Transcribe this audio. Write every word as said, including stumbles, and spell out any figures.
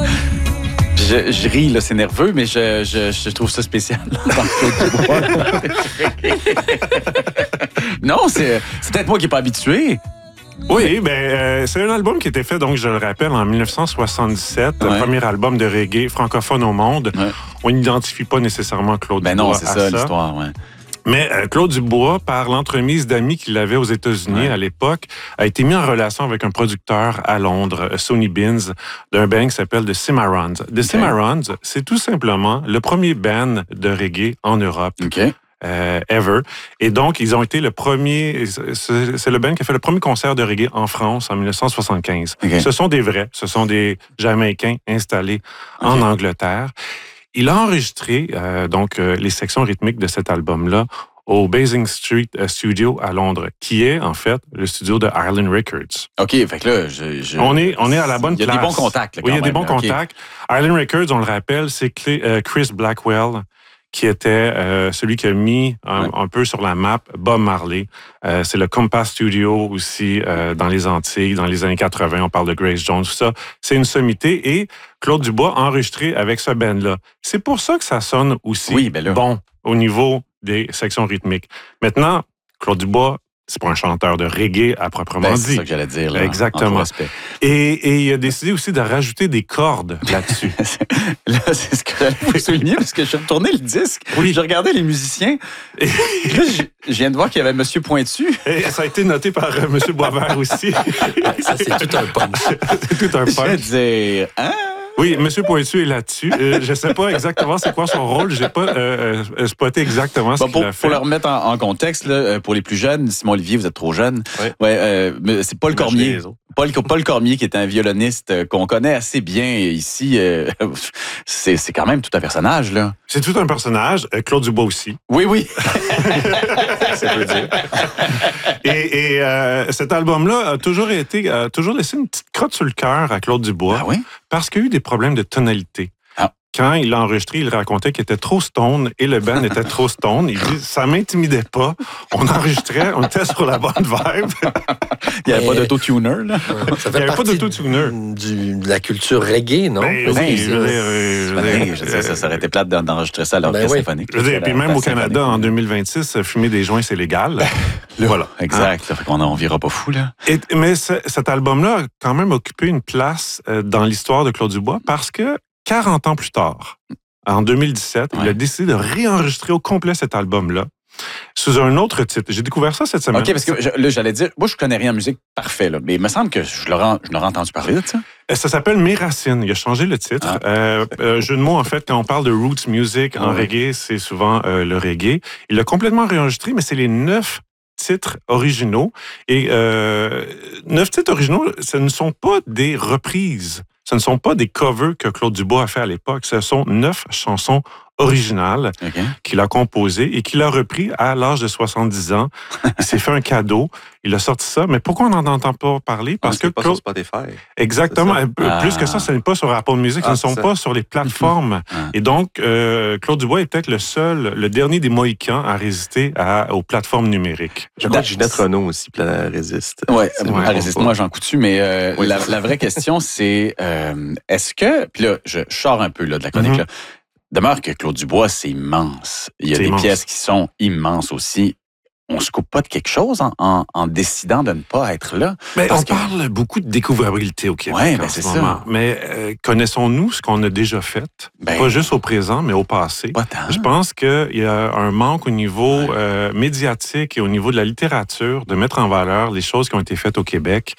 Je, je ris, là, c'est nerveux, mais je, je, je trouve ça spécial. Non, c'est, c'est peut-être moi qui n'ai pas habitué. Oui, ben euh, c'est un album qui était fait, donc je le rappelle, en dix-neuf cent soixante-dix-sept, ouais. Le premier album de reggae francophone au monde. Ouais. On n'identifie pas nécessairement Claude ben Dubois non, c'est à ça, ça l'histoire, ouais. Mais euh, Claude Dubois, par l'entremise d'amis qu'il avait aux États-Unis ouais. à l'époque, a été mis en relation avec un producteur à Londres, Sonny Beans, d'un band qui s'appelle The Cimarrons. The okay. Cimarrons, c'est tout simplement le premier band de reggae en Europe. Okay. Euh, ever. Et donc, ils ont été le premier... C'est, c'est le band qui a fait le premier concert de reggae en France en dix-neuf cent soixante-quinze. Okay. Ce sont des vrais. Ce sont des Jamaïcains installés okay. en Angleterre. Il a enregistré euh, donc euh, les sections rythmiques de cet album-là au Basing Street Studio à Londres, qui est en fait le studio de Island Records. OK, fait que là, je, je... On, est, on est à la bonne place. Il y a des bons contacts. Là, oui, il y a même, des bons là. contacts. Okay. Island Records, on le rappelle, c'est Chris Blackwell, qui était euh, celui qui a mis un, ouais. un peu sur la map Bob Marley. Euh, c'est le Compass Studio aussi euh, dans les Antilles, dans les années quatre-vingts. On parle de Grace Jones, tout ça. C'est une sommité. Et Claude Dubois a enregistré avec ce band-là. C'est pour ça que ça sonne aussi oui, ben là. bon au niveau des sections rythmiques. Maintenant, Claude Dubois, c'est pas un chanteur de reggae à proprement ben, dit. C'est ça que j'allais dire. Là, exactement. Et, et il a décidé aussi de rajouter des cordes là-dessus. Là, c'est ce que j'allais vous souligner, parce que je suis retourné le disque. Oui. Je regardais les musiciens. Et là, je, je viens de voir qu'il y avait M. Pointu. Et ça a été noté par euh, M. Boisvert aussi. Ça, c'est tout un punch. C'est tout un punch. Je vais dire, hein? Oui, M. Pointu est là-dessus. Euh, je ne sais pas exactement c'est quoi son rôle. Je n'ai pas euh, euh, spoté exactement ce bon, pour, qu'il a fait. Pour le remettre en, en contexte, là, pour les plus jeunes, Simon Olivier, vous êtes trop jeune. Oui. Ouais, euh, c'est Paul Cormier. Paul, Paul Cormier, qui est un violoniste qu'on connaît assez bien ici. Euh, c'est, c'est quand même tout un personnage, là. C'est tout un personnage. Claude Dubois aussi. Oui, oui. Ça peut dire. Et, et euh, cet album-là a toujours été, a toujours laissé une petite crotte sur le cœur à Claude Dubois. Ah oui? Parce qu'il y a eu des problèmes de tonalité. Ah. Quand il l'a enregistré, il racontait qu'il était trop stone et le band était trop stone. Il dit, ça m'intimidait pas. On enregistrait, on était sur la bonne vibe. Il n'y avait pas d'auto-tuner, là. Ça fait il n'y avait pas d'auto-tuner. Du, de la culture reggae, non? Ben, oui, je veux dire, je veux dire, je veux dire, ça aurait été plate d'enregistrer ça à l'orchestre ben oui. symphonique. Je veux dire, puis même au Canada, en deux mille vingt-six, fumer des joints, c'est légal. Voilà. Exact. Hein? Ça fait qu'on ne vira pas fou, là. Et, mais ce, cet album-là a quand même occupé une place euh, dans l'histoire de Claude Dubois parce que quarante ans plus tard, en deux mille dix-sept, ouais. il a décidé de réenregistrer au complet cet album-là sous un autre titre. J'ai découvert ça cette semaine. OK, parce que je, là, j'allais dire, moi, je connais rien en musique parfait, là, mais il me semble que je l'aurais, je l'aurais entendu parler de ça. Ça s'appelle Mes Racines. Il a changé le titre. Ah. Euh, euh, jeu de mots, en fait, quand on parle de roots music en ouais. reggae, c'est souvent euh, le reggae. Il l'a complètement réenregistré, mais c'est les neuf titres originaux. Et euh, neuf titres originaux, ce ne sont pas des reprises. Ce ne sont pas des covers que Claude Dubois a fait à l'époque. Ce sont neuf chansons originales okay. qu'il a composées et qu'il a repris à l'âge de soixante-dix ans. Il s'est fait un cadeau. Il a sorti ça. Mais pourquoi on n'en entend pas parler? Parce ah, que pas Claude... sur Spotify. Exactement. Ah. Plus que ça, ce n'est pas sur Apple Music. Ah, ce ne sont pas sur les plateformes. Ah. Et donc, euh, Claude Dubois est peut-être le seul, le dernier des Mohicans à résister à, aux plateformes numériques. Je crois que Ginette Renault aussi résiste. Oui, elle résiste. Moi, j'en coutu. Mais euh, oui, la, la vraie question, c'est euh, est-ce que... Puis là, je sors un peu là, de la chronique. Mm-hmm. Là. Demeure que Claude Dubois, c'est immense. Il y a c'est des immense. Pièces qui sont immenses aussi. On se coupe pas de quelque chose en, en, en décidant de ne pas être là. Mais on que... parle beaucoup de découvrabilité au Québec. Oui, ben c'est ça. Mais euh, connaissons-nous ce qu'on a déjà fait? Ben, pas juste au présent, mais au passé. Pas tant. Je pense qu'il y a un manque au niveau ouais. euh, médiatique et au niveau de la littérature de mettre en valeur les choses qui ont été faites au Québec.